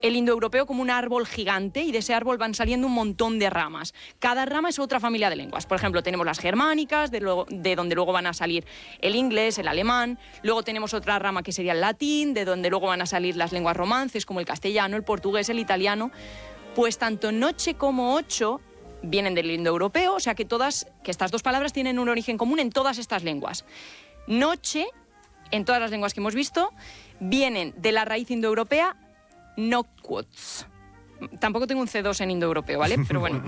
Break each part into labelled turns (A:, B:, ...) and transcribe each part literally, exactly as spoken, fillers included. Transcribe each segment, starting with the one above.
A: el indoeuropeo como un árbol gigante y de ese árbol van saliendo un montón de ramas. Cada rama es otra familia de lenguas. Por ejemplo, tenemos las germánicas, de, lo, de donde luego van a salir el inglés, el alemán. Luego tenemos otra rama que sería el latín, de donde luego van a salir las lenguas romances como el castellano, el portugués, el italiano. Pues tanto noche como ocho vienen del indoeuropeo, o sea que, todas, que estas dos palabras tienen un origen común en todas estas lenguas. Noche, en todas las lenguas que hemos visto, vienen de la raíz indoeuropea Nocquots. Tampoco tengo un ce dos en indoeuropeo, ¿vale? Pero bueno,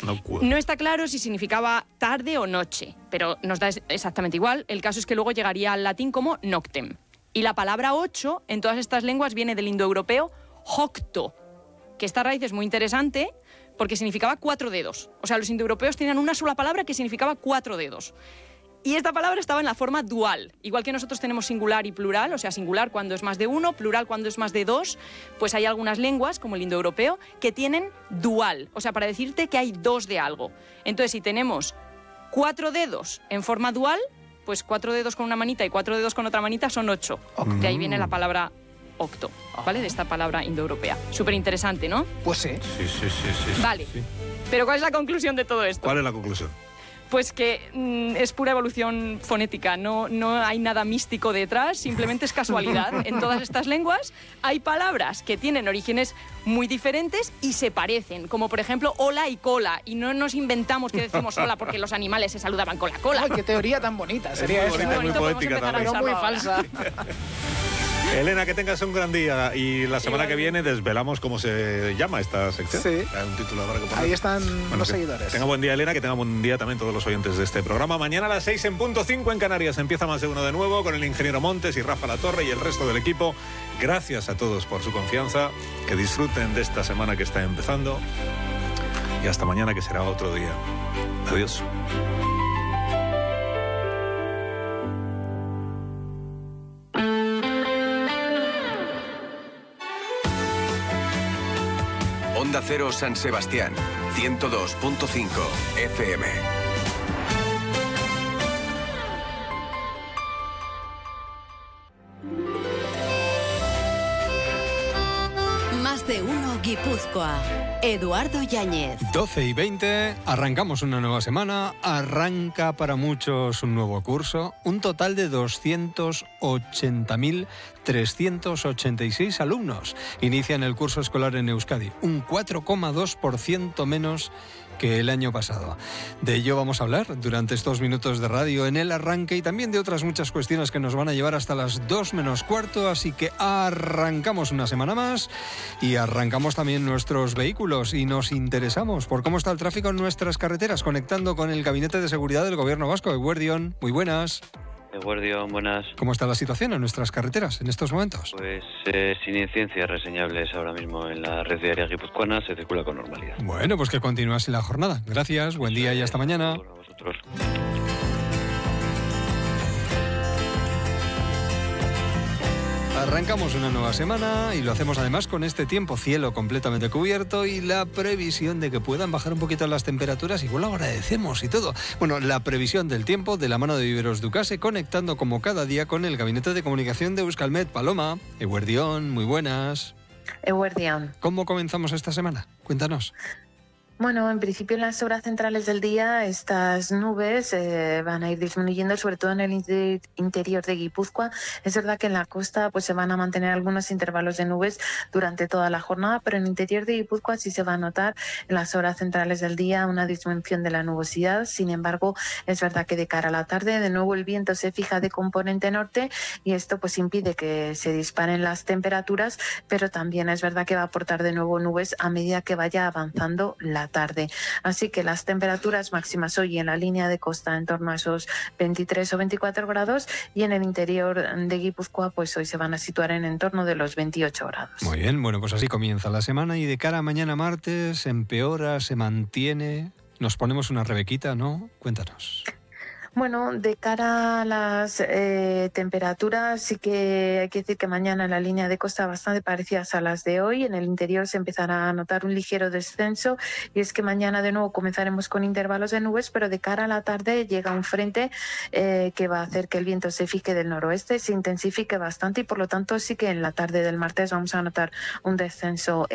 A: no está claro si significaba tarde o noche, pero nos da exactamente igual. El caso es que luego llegaría al latín como noctem. Y la palabra ocho en todas estas lenguas viene del indoeuropeo hocto, que esta raíz es muy interesante porque significaba cuatro dedos. O sea, los indoeuropeos tenían una sola palabra que significaba cuatro dedos. Y esta palabra estaba en la forma dual. Igual que nosotros tenemos singular y plural, o sea, singular cuando es más de uno, plural cuando es más de dos, pues hay algunas lenguas, como el indoeuropeo, que tienen dual. O sea, para decirte que hay dos de algo. Entonces, si tenemos cuatro dedos en forma dual, pues cuatro dedos con una manita y cuatro dedos con otra manita son ocho. Mm. De ahí viene la palabra octo, ¿vale? De esta palabra indoeuropea. Súper interesante, ¿no?
B: Pues sí.
C: Sí, sí, sí, sí.
A: Vale.
C: Sí.
A: Pero ¿cuál es la conclusión de todo esto?
C: ¿Cuál es la conclusión?
A: Pues que mmm, es pura evolución fonética, no, no hay nada místico detrás, simplemente es casualidad. En todas estas lenguas hay palabras que tienen orígenes muy diferentes y se parecen, como por ejemplo hola y cola, y no nos inventamos que decimos hola porque los animales se saludaban con la cola.
B: ¡Ay, qué teoría tan bonita! Sería
C: muy bonita, muy poética también.
B: Pero muy falsa.
C: Elena, que tengas un gran día y la semana que viene desvelamos cómo se llama esta sección.
B: Sí.
C: Hay un título ahora que poner.
B: Ahí están
C: bueno,
B: los
C: que
B: seguidores.
C: Tenga buen día, Elena, que tenga buen día también todos los oyentes de este programa. Mañana a las seis en punto cinco en Canarias empieza Más de Uno de nuevo con el ingeniero Montes y Rafa Latorre y el resto del equipo. Gracias a todos por su confianza. Que disfruten de esta semana que está empezando. Y hasta mañana, que será otro día. Adiós.
D: Onda Cero San Sebastián, ciento dos punto cinco F M.
E: Más de Uno Guipúzcoa. Eduardo Yáñez.
F: doce y veinte, arrancamos una nueva semana, arranca para muchos un nuevo curso, un total de doscientos ochenta mil trescientos ochenta y seis alumnos inician el curso escolar en Euskadi, un cuatro coma dos por ciento menos que el año pasado. De ello vamos a hablar durante estos minutos de radio en el arranque y también de otras muchas cuestiones que nos van a llevar hasta las dos menos cuarto, así que arrancamos una semana más y arrancamos también nuestros vehículos y nos interesamos por cómo está el tráfico en nuestras carreteras, conectando con el Gabinete de Seguridad del Gobierno Vasco. Eguerdión, muy buenas.
G: Eguerdión, buenas.
F: ¿Cómo está la situación en nuestras carreteras en estos momentos?
G: Pues eh, sin incidencias reseñables ahora mismo en la red diaria guipuzcoana, se circula con normalidad.
F: Bueno, pues que continúe así la jornada. Gracias, buen día y hasta mañana.
G: A vosotros.
F: Arrancamos una nueva semana y lo hacemos además con este tiempo, cielo completamente cubierto y la previsión de que puedan bajar un poquito las temperaturas, igual lo agradecemos y todo. Bueno, la previsión del tiempo de la mano de Viveros Ducase, conectando como cada día con el Gabinete de Comunicación de Euskalmet. Paloma, Eguerdión, muy buenas.
H: Eguerdión.
F: ¿Cómo comenzamos esta semana? Cuéntanos.
H: Bueno, en principio en las horas centrales del día estas nubes eh, van a ir disminuyendo, sobre todo en el inter- interior de Guipúzcoa. Es verdad que en la costa pues se van a mantener algunos intervalos de nubes durante toda la jornada, pero en el interior de Guipúzcoa sí se va a notar en las horas centrales del día una disminución de la nubosidad. Sin embargo, es verdad que de cara a la tarde de nuevo el viento se fija de componente norte y esto pues impide que se disparen las temperaturas, pero también es verdad que va a aportar de nuevo nubes a medida que vaya avanzando la tarde. Así que las temperaturas máximas hoy en la línea de costa en torno a esos veintitrés o veinticuatro grados y en el interior de Guipúzcoa pues hoy se van a situar en entorno de los veintiocho grados.
F: Muy bien, bueno, pues así comienza la semana y de cara a mañana martes empeora, se mantiene, nos ponemos una rebequita, ¿no? Cuéntanos.
H: Bueno, de cara a las eh, temperaturas, sí que hay que decir que mañana en la línea de costa bastante parecidas a las de hoy. En el interior se empezará a notar un ligero descenso y es que mañana de nuevo comenzaremos con intervalos de nubes, pero de cara a la tarde llega un frente eh, que va a hacer que el viento se fije del noroeste, se intensifique bastante y por lo tanto sí que en la tarde del martes vamos a notar un descenso